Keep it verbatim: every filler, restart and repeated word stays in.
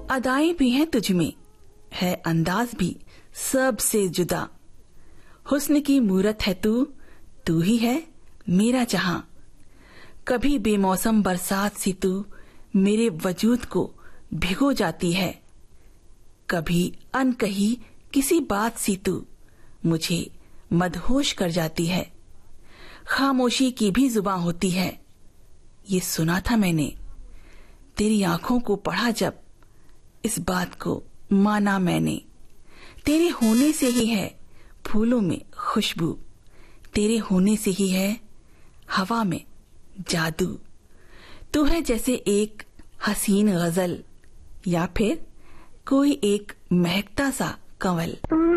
अदाएं भी हैं तुझ में, है अंदाज भी सबसे जुदा। हुस्न की मूरत है तू, तू ही है मेरा जहां। कभी बेमौसम बरसात सी तू मेरे वजूद को भिगो जाती है। कभी अनकही किसी बात सी तू मुझे मदहोश कर जाती है। खामोशी की भी जुबान होती है, ये सुना था मैंने। तेरी आंखों को पढ़ा जब, इस बात को माना मैंने। तेरे होने से ही है फूलों में खुशबू, तेरे होने से ही है हवा में जादू। तू है जैसे एक हसीन गजल या फिर कोई एक महकता सा कंवल।